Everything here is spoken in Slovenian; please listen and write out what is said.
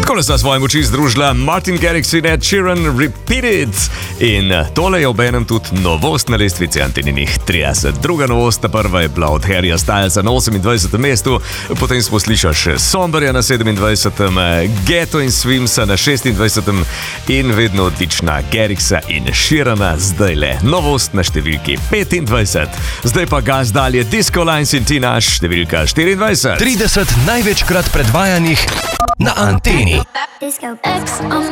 Tako sta svoje moči združila Martin Garrix in Ed Sheeran, Repeated. In tole je obenem tudi novost na lestvici Anteninih 30. Druga novost, ta prva je bila od Harryja Stylesa na 28. mestu, potem smo slišali še Somberja na 27., Ghetto in Swimsa na 26. in vedno odlična Garrixa in Sheerana, zdaj le novost na številki 25. Zdaj pa gas dalje Disco Lines in Tinaš, številka 24. 30 največkrat predvajanih na Anteni.